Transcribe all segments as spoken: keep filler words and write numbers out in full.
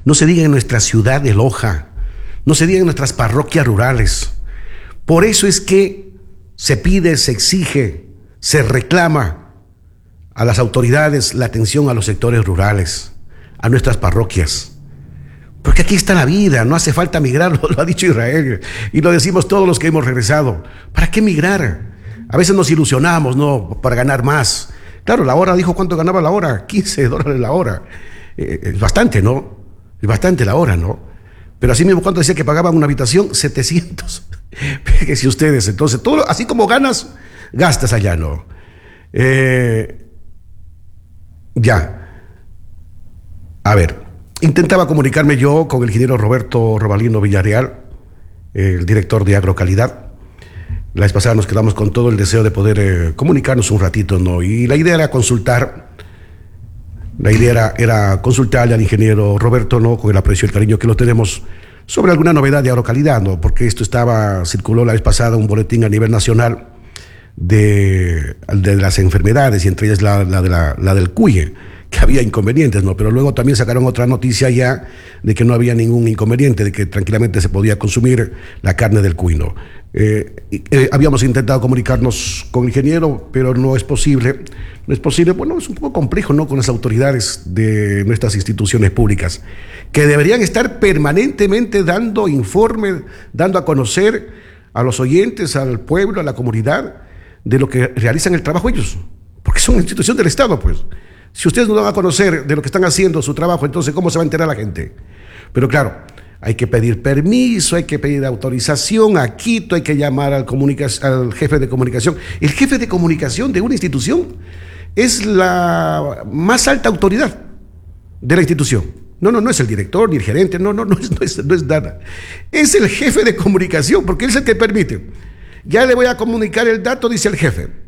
no se diga en nuestra ciudad de Loja, no se diga en nuestras parroquias rurales. Por eso es que se pide, se exige, se reclama a las autoridades la atención a los sectores rurales, a nuestras parroquias. Porque aquí está la vida, no hace falta migrar, lo, lo ha dicho Israel, y lo decimos todos los que hemos regresado. ¿Para qué migrar? A veces nos ilusionamos, ¿no? Para ganar más. Claro, la hora, dijo cuánto ganaba la hora, quince dólares la hora. Eh, es bastante, ¿no? Es bastante la hora, ¿no? Pero así mismo, ¿cuánto decía que pagaban una habitación? setecientos. Fíjense ustedes, entonces, todo, así como ganas, gastas allá, ¿no? Eh, ya. A ver. Intentaba comunicarme yo con el ingeniero Roberto Robalino Villarreal, el director de Agrocalidad. La vez pasada nos quedamos con todo el deseo de poder eh, comunicarnos un ratito, ¿no? Y la idea era consultar, la idea era, era consultarle al ingeniero Roberto, ¿no? Con el aprecio y el cariño que lo tenemos, sobre alguna novedad de Agrocalidad, ¿no? Porque esto estaba, circuló la vez pasada un boletín a nivel nacional de, de las enfermedades, y entre ellas la, la, de la, la del cuye, que había inconvenientes, ¿no? Pero luego también sacaron otra noticia ya de que no había ningún inconveniente, de que tranquilamente se podía consumir la carne del cuy, ¿no? Eh, eh, habíamos intentado comunicarnos con el ingeniero, pero no es posible. No es posible, bueno, es un poco complejo, ¿no? Con las autoridades de nuestras instituciones públicas, que deberían estar permanentemente dando informe, dando a conocer a los oyentes, al pueblo, a la comunidad, de lo que realizan el trabajo ellos, porque son una institución del Estado, pues. Si ustedes no van a conocer de lo que están haciendo su trabajo, entonces ¿cómo se va a enterar la gente? Pero claro, hay que pedir permiso, hay que pedir autorización a Quito, hay que llamar al, al jefe de comunicación. El jefe de comunicación de una institución es la más alta autoridad de la institución. No, no, no es el director ni el gerente, no, no, no es, no es, no es nada. Es el jefe de comunicación, porque él es el que permite. Ya le voy a comunicar el dato, dice el jefe.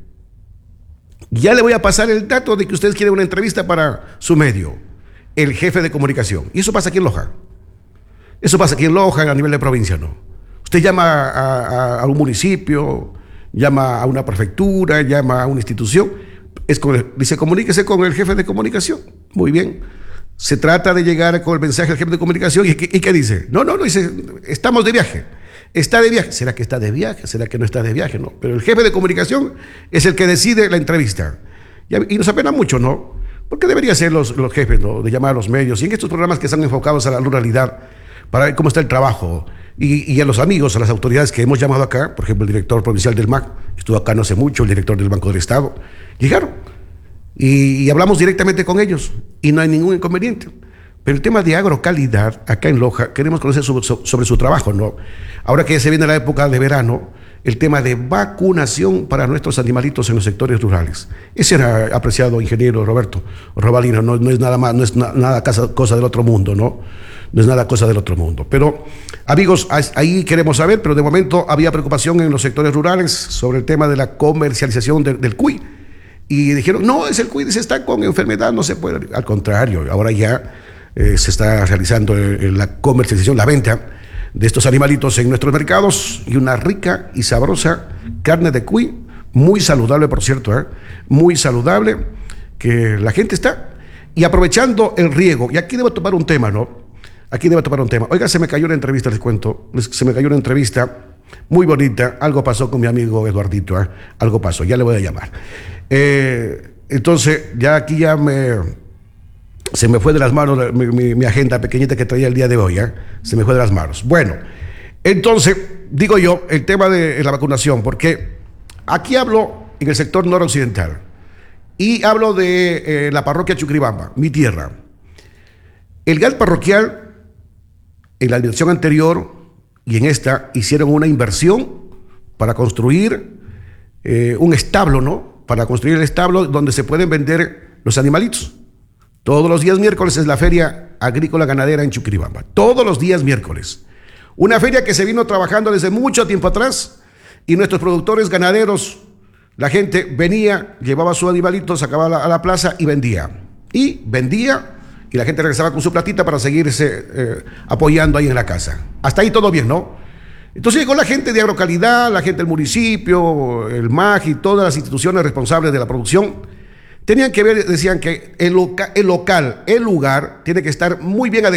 Ya le voy a pasar el dato de que ustedes quieren una entrevista para su medio, el jefe de comunicación. Y eso pasa aquí en Loja. Eso pasa aquí en Loja a nivel de provincia, ¿no? Usted llama a, a, a un municipio, llama a una prefectura, llama a una institución, es con el, dice, comuníquese con el jefe de comunicación. Muy bien. Se trata de llegar con el mensaje al jefe de comunicación y, y ¿qué dice? No, no, no, dice, estamos de viaje. Está de viaje. ¿Será que está de viaje? ¿Será que no está de viaje? No. Pero el jefe de comunicación es el que decide la entrevista. Y nos apena mucho, ¿no? Porque debería ser los, los jefes, ¿no? De llamar a los medios. Y en estos programas que están enfocados a la ruralidad, para ver cómo está el trabajo. Y, y a los amigos, a las autoridades que hemos llamado acá, por ejemplo, el director provincial del M A C, estuvo acá no hace mucho, el director del Banco del Estado, llegaron. Y, y hablamos directamente con ellos. Y no hay ningún inconveniente. Pero el tema de Agrocalidad, acá en Loja, queremos conocer sobre, sobre su trabajo, ¿no? Ahora que ya se viene la época de verano, el tema de vacunación para nuestros animalitos en los sectores rurales. Ese era, apreciado ingeniero Roberto Robalino, no, no es nada más, no es na, nada cosa, cosa del otro mundo, ¿no? No es nada cosa del otro mundo. Pero, amigos, ahí queremos saber, pero de momento había preocupación en los sectores rurales sobre el tema de la comercialización de, del cuy. Y dijeron, no, es el cuy, se está con enfermedad, no se puede. Al contrario, ahora ya Eh, se está realizando eh, la comercialización, la venta de estos animalitos en nuestros mercados, y una rica y sabrosa carne de cuy, muy saludable, por cierto, ¿eh? Muy saludable, que la gente está, y aprovechando el riego, y aquí debo tomar un tema, ¿no? Aquí debo tomar un tema. Oiga, se me cayó una entrevista, les cuento, se me cayó una entrevista muy bonita, algo pasó con mi amigo Eduardito, ¿eh? Algo pasó, ya le voy a llamar. Eh, entonces, ya aquí ya me... Se me fue de las manos mi, mi, mi agenda pequeñita que traía el día de hoy, ¿eh? Se me fue de las manos. Bueno, entonces, digo yo, el tema de la vacunación, porque aquí hablo en el sector noroccidental y hablo de eh, la parroquia Chuquiribamba, mi tierra. El G A L parroquial, en la administración anterior y en esta, hicieron una inversión para construir eh, un establo, ¿no? Para construir el establo donde se pueden vender los animalitos. Todos los días miércoles es la feria agrícola ganadera en Chuquiribamba. Todos los días miércoles. Una feria que se vino trabajando desde mucho tiempo atrás, y nuestros productores ganaderos, la gente venía, llevaba su animalito, sacaba a la, a la plaza y vendía. Y vendía, y la gente regresaba con su platita para seguirse eh, apoyando ahí en la casa. Hasta ahí todo bien, ¿no? Entonces llegó la gente de Agrocalidad, la gente del municipio, el M A G y todas las instituciones responsables de la producción. Tenían que ver, decían que el, loca, el local, el lugar, tiene que estar muy bien adecuado.